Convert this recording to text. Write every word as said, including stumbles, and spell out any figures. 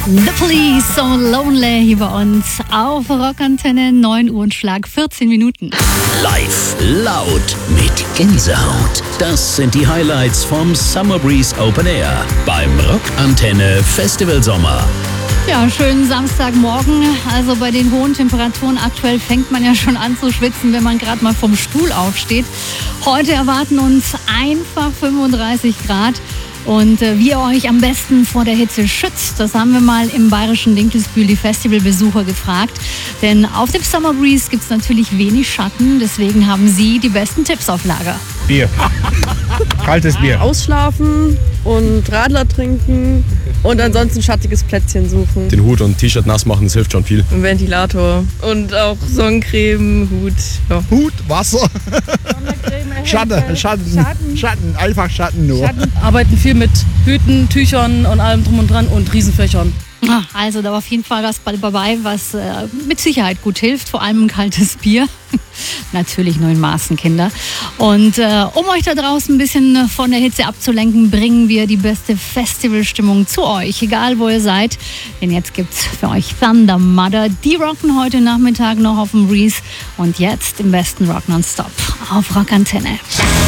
The Police, So Lonely hier bei uns auf Rockantenne, neun Uhr und Schlag vierzehn Minuten. Live, laut, mit Gänsehaut. Das sind die Highlights vom Summer Breeze Open Air beim Rockantenne Festival Sommer. Ja, schönen Samstagmorgen. Also bei den hohen Temperaturen aktuell fängt man ja schon an zu schwitzen, wenn man gerade mal vom Stuhl aufsteht. Heute erwarten uns einfach fünfunddreißig Grad. Und äh, wie ihr euch am besten vor der Hitze schützt, das haben wir mal im bayerischen Dinkelsbühl die Festivalbesucher gefragt. Denn auf dem Summer Breeze gibt es natürlich wenig Schatten, deswegen haben sie die besten Tipps auf Lager. Bier. Kaltes Bier. Ausschlafen und Radler trinken und ansonsten ein schattiges Plätzchen suchen. Den Hut und T-Shirt nass machen, das hilft schon viel. Ein Ventilator und auch Sonnencreme, Hut. Ja. Hut, Wasser. Schatten, Schatten, Schatten, einfach Schatten nur. Schatten. Arbeiten viel mit Hüten, Tüchern und allem drum und dran und Riesenfächern. Also da war auf jeden Fall was dabei, was äh, mit Sicherheit gut hilft, vor allem ein kaltes Bier. Natürlich nur in Maßen, Kinder. Und äh, um euch da draußen ein bisschen von der Hitze abzulenken, bringen wir die beste Festivalstimmung zu euch, egal wo ihr seid. Denn jetzt gibt's für euch Thunder Mother. Die rocken heute Nachmittag noch auf dem Breeze und jetzt im besten Rock Nonstop auf Rockantenne.